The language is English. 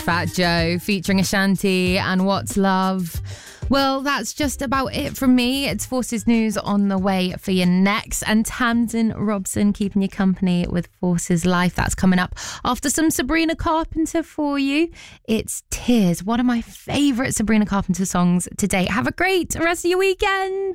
Fat Joe featuring Ashanti and What's Love. Well, that's just about it from me. It's Forces News on the way for you next. And Tamsin Robson keeping you company with Forces Life. That's coming up after some Sabrina Carpenter for you. It's Tears, one of my favourite Sabrina Carpenter songs to date. Have a great rest of your weekend.